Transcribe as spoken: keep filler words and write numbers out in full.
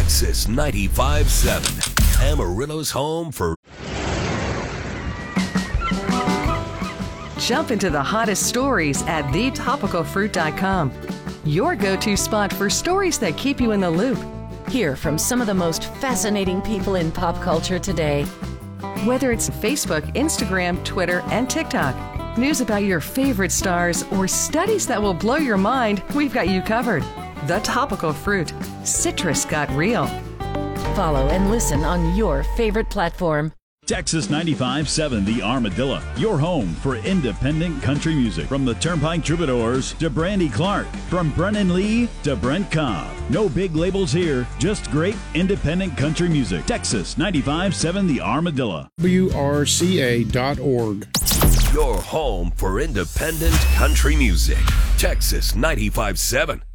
Texas ninety-five seven, Amarillo's home for... Jump into the hottest stories at the topical fruit dot com. Your go-to spot for stories that keep you in the loop. Hear from some of the most fascinating people in pop culture today. Whether it's Facebook, Instagram, Twitter, and TikTok, news about your favorite stars, or studies that will blow your mind, we've got you covered. The Topical Fruit. Citrus got real. Follow and listen on your favorite platform. Texas ninety-five seven The Armadillo, your home for independent country music. From the Turnpike Troubadours to Brandy Clark, from Brennan Lee to Brent Cobb. No big labels here, just great independent country music. Texas ninety-five seven The Armadillo. W R C A dot org. Your home for independent country music. Texas ninety-five seven.